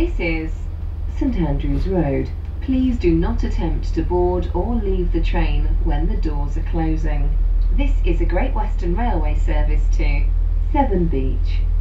This is St Andrews Road. Please do not attempt to board or leave the train when the doors are closing. This is a Great Western Railway service to Severn Beach.